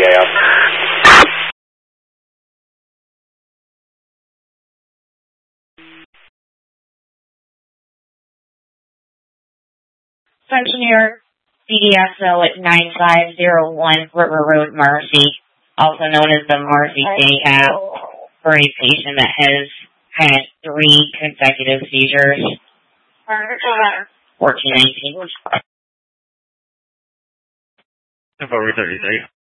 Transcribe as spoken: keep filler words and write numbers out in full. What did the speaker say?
A F. Central New York C D S O at nine five zero one River Road, Marcy, also known as the Marcy Day app, for a patient that has had three consecutive seizures. fourteen nineteen. February thirty-three.